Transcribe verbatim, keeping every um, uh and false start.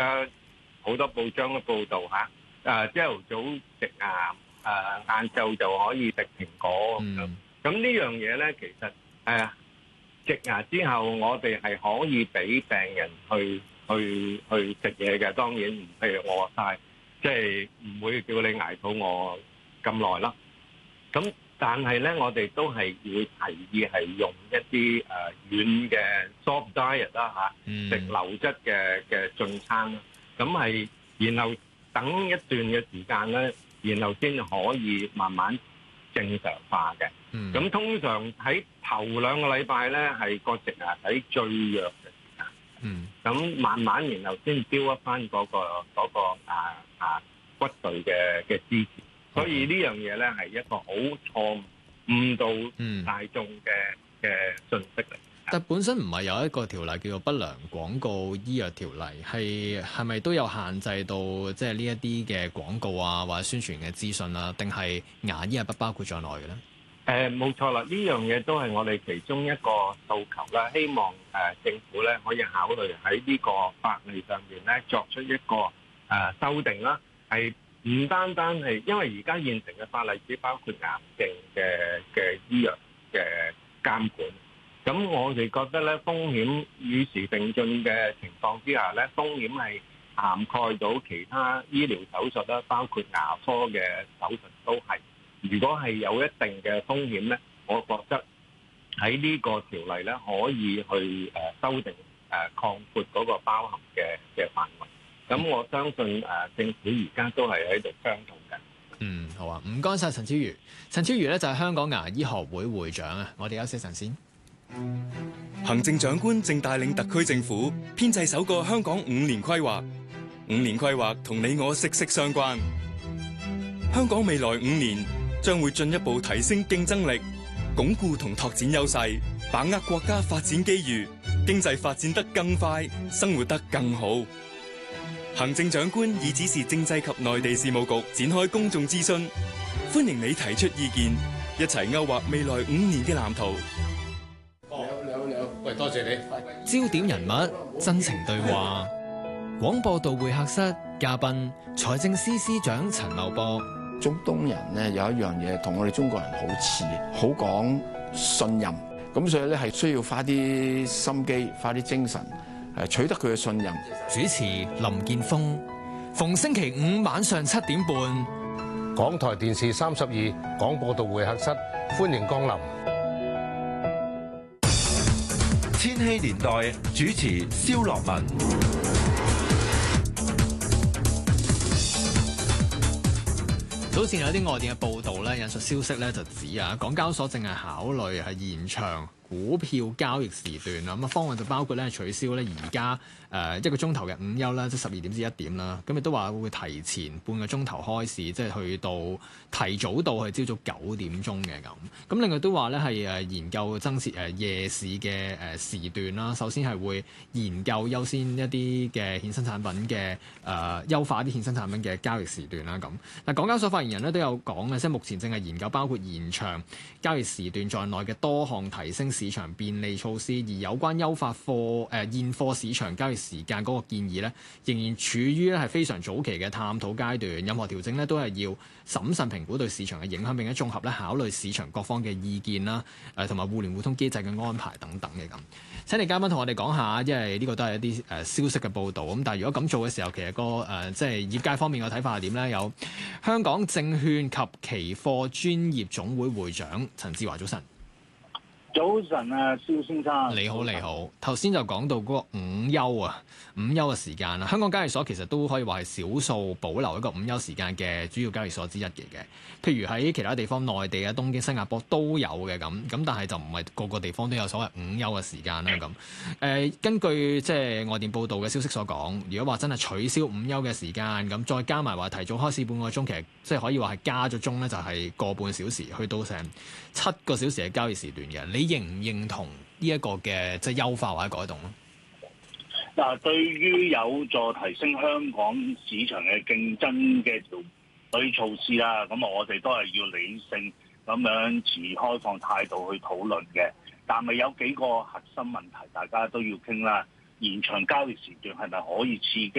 家好多報章嘅報導嚇，誒朝頭早食牙，誒晏晝就可以食蘋果咁樣。咁呢樣嘢咧，其實誒食牙之後，我哋係可以俾病人去去去食嘢嘅。當然唔譬如餓曬，即係唔會叫你捱肚餓咁耐啦。咁但係咧，我哋都係會提議係用一啲誒軟嘅 soft diet 啦嚇，食流質嘅嘅進餐啦。咁係然後等一段嘅時間咧，然後先可以慢慢正常化嘅。咁、嗯、通常喺頭兩個禮拜咧，係個食牙體最弱嘅時間。嗯。咁慢慢然後先 build up 翻嗰個嗰、嗰個啊啊骨髓嘅嘅支持。所以呢樣嘢咧係一個好錯誤導大眾嘅嘅信息嚟。 但本身唔係有一個條例叫做不良廣告醫藥條例，係係咪都有限制到即係呢一啲嘅廣告啊，或者宣傳嘅資訊啊？定係牙醫係不包括在內嘅咧？ 誒冇錯啦，呢樣嘢都係我哋其中一個訴求啦。希望誒、呃、政府咧可以考慮喺呢個法例上面咧作出一個誒、呃、修訂啦，係。唔單單係，因為而家現成嘅法例只包括癌症嘅嘅醫藥嘅監管。咁我哋覺得咧，風險與時並進嘅情況之下咧，風險係涵蓋到其他醫療手術啦，包括牙科嘅手術都係。如果係有一定嘅風險咧，我覺得喺呢個條例咧可以去誒修訂誒擴闊嗰個包含嘅嘅範圍。咁我相信誒政府而家都係喺度商討緊。 嗯，好啊，唔該晒陳超余。陳超余咧就係香港牙醫學會會長啊。我哋休息陣先。 行政長官正帶領特區政府編製首個香港五年規劃。五年規劃同你我息息相關。香港未來五年將會進一步提升競爭力，鞏固同拓展優勢，把握國家發展機遇，經濟發展得更快，生活得更好。行政長官已指示政制及內地事務局展開公眾諮詢，歡迎你提出意見，一齊勾畫未來五年嘅藍圖。 你好，你好，喂，多謝你。 焦點人物，真情對話。廣播道會客室嘉賓，財政司司長陳茂波。 中東人咧有一樣嘢同我哋中國人好似，好講信任，咁所以咧係需要花啲心機，花啲精神。誒取得佢嘅信任。 主持林健鋒，逢星期五晚上七點半， 港台電視三十二廣播道會客室，歡迎光臨。 千禧年代主持蕭樂文。 早前有啲外電嘅報道咧，引述消息咧就指啊，港交所正係考慮係延長股票交易時段啦，咁啊方案就包括咧取消咧而家誒一個鐘頭嘅午休啦，即係十二點至一點啦。咁亦都話會提前半個鐘頭開市，即係去到提早到去朝早九點鐘嘅咁。咁另外都話咧係誒研究增設誒夜市嘅誒時段啦。首先係會研究優先一啲嘅衍生產品嘅誒、呃、優化啲衍生產品嘅交易時段啦。咁嗱，港交所發言人咧都有講嘅，即係目前正係研究包括延長交易時段在內嘅多項提升市場便利措施，而有關優化貨誒、呃、現貨市場交易時間嗰個建議咧，仍然處於咧係非常早期嘅探討階段。任何調整咧都係要審慎評估對市場嘅影響，並且綜合咧考慮市場各方嘅意見啦，誒同埋互聯互通機制嘅安排等等嘅咁。請嚟嘉賓同我哋講下，因為呢個都係一啲誒消息嘅報導咁。但係如果咁做嘅時候，其實個誒、呃、即係業界方面嘅睇法係點咧？有香港證券及期貨專業總會會長陳志華，早晨。 早晨啊，蕭先生。 你好，你好。頭先就講到嗰個午休啊，午休嘅時間啦。香港交易所其實都可以話係少數保留一個午休時間嘅主要交易所之一嘅嘅。譬如喺其他地方，內地啊、東京、新加坡都有嘅咁。咁但係就唔係個個地方都有所謂午休嘅時間啦咁。誒、呃，根據即係外電報道嘅消息所講，如果話真係取消午休嘅時間，咁再加埋話提早開市半個鐘，其實即係可以話係加咗鐘咧，就係個半小時，去到成七個小時嘅交易時段嘅。你認唔認同呢一個嘅即係優化或者改動咧？ 嗱，對於有助提升香港市場嘅競爭嘅條對措施啦，咁我哋都係要理性咁樣持開放態度去討論嘅。但係有幾個核心問題，大家都要傾啦。延長交易時段係咪可以刺激